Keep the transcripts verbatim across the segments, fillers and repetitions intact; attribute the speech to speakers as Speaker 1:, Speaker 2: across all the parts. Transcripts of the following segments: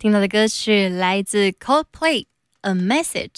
Speaker 1: 听到的歌曲来自 Coldplay A Message。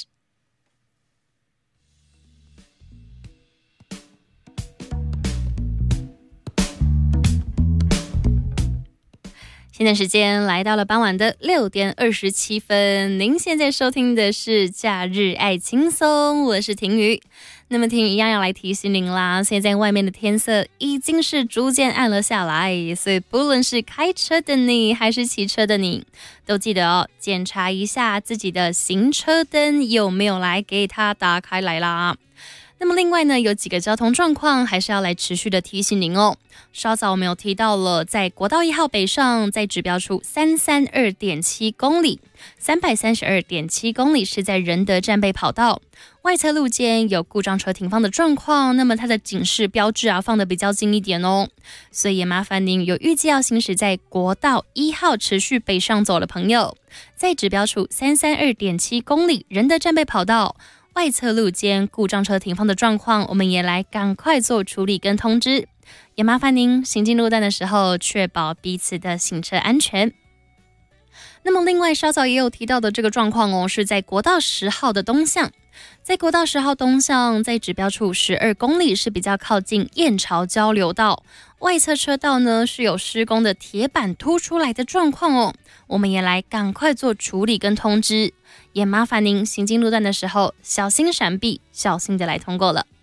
Speaker 1: 现在时间来到了傍晚的六点二十七分，您现在收听的是假日爱轻松，我是婷瑜。那么婷一样要来提醒您啦，现在外面的天色已经是逐渐暗了下来，所以不论是开车的你还是骑车的你，都记得哦，检查一下自己的行车灯有没有来给它打开来啦。那么另外呢，有几个交通状况还是要来持续的提醒您哦。稍早我们有提到了，在国道一号北上，在指标处三三二点七公里，三百三十二点七公里是在仁德战备跑道外侧路肩有故障车停放的状况，那么它的警示标志啊放的比较近一点哦，所以也麻烦您有预计要行驶在国道一号持续北上走的朋友，在指标处三三二点七公里仁德战备跑道外侧路肩故障车停放的状况，我们也来赶快做处理跟通知，也麻烦您行进路段的时候确保彼此的行车安全。那么另外稍早也有提到的这个状况哦，是在国道十号的东向，在国道十号东向，在指标处十二公里是比较靠近燕巢交流道，外侧车道呢是有施工的铁板凸出来的状况哦，我们也来赶快做处理跟通知，也麻烦您行进路段的时候小心闪避，小心的来通过了。